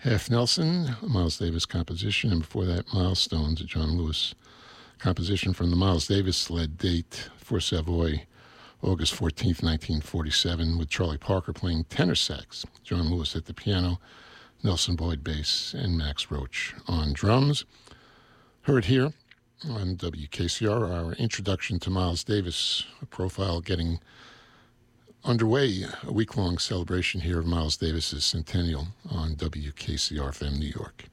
Half Nelson, a Miles Davis composition, and before that, Milestones, a John Lewis composition from the Miles Davis-led date for Savoy, August 14th, 1947, with Charlie Parker playing tenor sax, John Lewis at the piano, Nelson Boyd bass, and Max Roach on drums. Heard here on WKCR, our introduction to Miles Davis, a profile getting underway, a week-long celebration here of Miles Davis's centennial on WKCR-FM New York.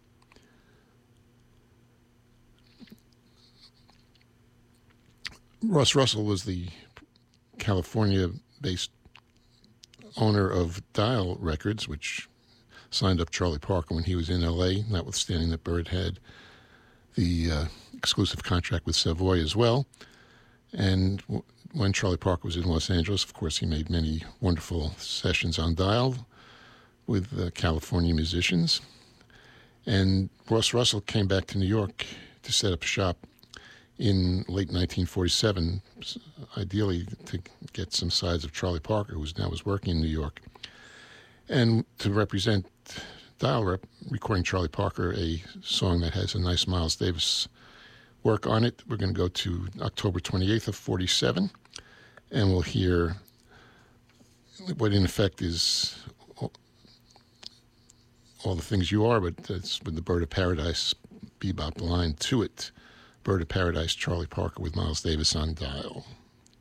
Ross Russell was the California-based owner of Dial Records, which signed up Charlie Parker when he was in L.A., notwithstanding that Bird had the exclusive contract with Savoy as well. And when Charlie Parker was in Los Angeles, of course, he made many wonderful sessions on Dial with California musicians. And Ross Russell came back to New York to set up shop in late 1947, ideally to get some sides of Charlie Parker, who now was working in New York, and to represent Dial recording Charlie Parker, a song that has a nice Miles Davis work on it. We're going to go to October 28th of 47, and we'll hear what in effect is All the Things You Are, but it's with the Bird of Paradise bebop line to it. Bird of Paradise, Charlie Parker with Miles Davis on Dial.